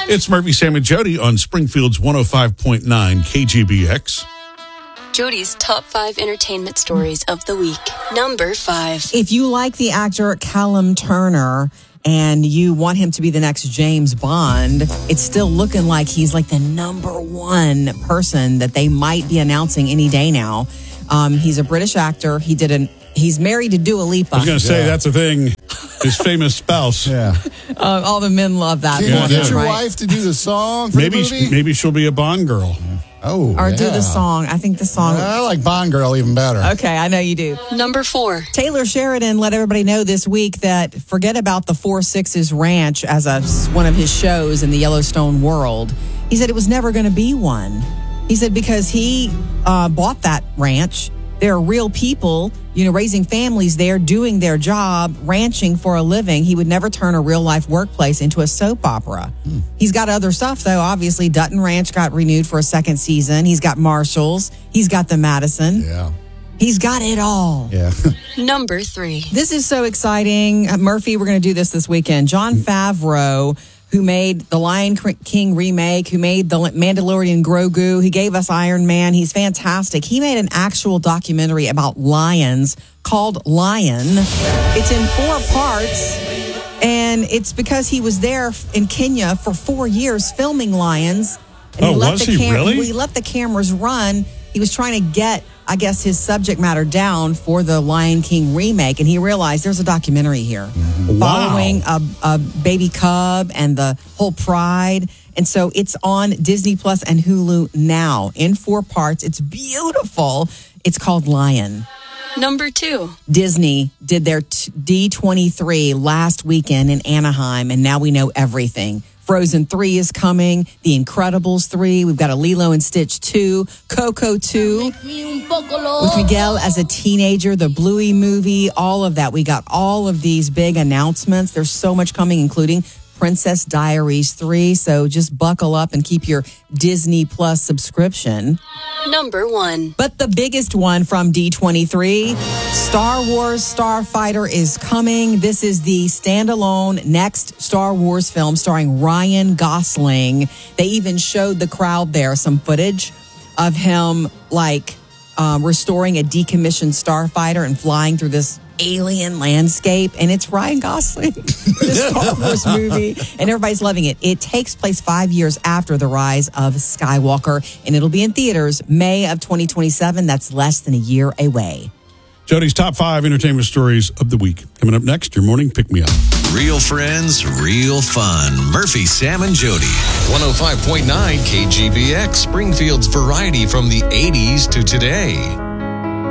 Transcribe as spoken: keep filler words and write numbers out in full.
It's Murphy, Sam, and Jody on Springfield's one oh five point nine K G B X. Jody's top five entertainment stories of the week. Number five. If you like the actor Callum Turner and you want him to be the next James Bond, it's still looking like he's like the number one person that they might be announcing any day now. Um, he's a British actor. He did an. He's married to Dua Lipa. I was going to say, Yeah. that's a thing. His famous spouse. Yeah. Uh, all the men love that. Can Yeah, you get yeah. your right? wife to do the song for Maybe the movie? maybe she'll be a Bond girl. Oh, Or yeah. do the song. I think the song. I like Bond Girl even better. Okay, I know you do. Number four. Taylor Sheridan let everybody know this week that forget about the Four Sixes Ranch as a one of his shows in the Yellowstone world. He said it was never going to be one. He said because he uh, bought that ranch. There are real people, you know, raising families there, doing their job, ranching for a living. He would never turn a real life workplace into a soap opera. Hmm. He's got other stuff, though. Obviously, Dutton Ranch got renewed for a second season. He's got Marshalls. He's got the Madison. Yeah. He's got it all. Yeah. Number three. This is so exciting. Uh, Murphy, we're going to do this this weekend. Jon Favreau, who made the Lion King remake, who made the Mandalorian Grogu, he gave us Iron Man. He's fantastic. He made an actual documentary about lions called Lion. It's in four parts, and it's because he was there in Kenya for four years filming lions. And Oh, let was the he really? He let the cameras run. He was trying to get, I guess, his subject matter down for the Lion King remake, and he realized there's a documentary here Mm-hmm. following a, a baby cub and the whole pride. And so it's on Disney Plus and Hulu now in four parts. It's beautiful. It's called Lion. Number two. Disney did their t- D twenty-three last weekend in Anaheim, and now we know everything. Frozen three is coming, The Incredibles three, we've got a Lilo and Stitch two, Coco two, with Miguel as a teenager, the Bluey movie, all of that. We got all of these big announcements. There's so much coming, including Princess Diaries three, so just buckle up and keep your Disney Plus subscription. Number one. But the biggest one from D twenty-three, Star Wars Starfighter is coming. This is the standalone next Star Wars film starring Ryan Gosling. They even showed the crowd there some footage of him like um, restoring a decommissioned starfighter and flying through this alien landscape, and it's Ryan Gosling, the Star Wars movie, and everybody's loving it. It takes place five years after the rise of Skywalker, and it'll be in theaters May of twenty twenty-seven. That's less than a year away. Jody's top five entertainment stories of the week. Coming up next, your morning pick-me-up. Real friends, real fun. Murphy, Sam, and Jody. one oh five point nine K G B X, Springfield's variety from the eighties to today.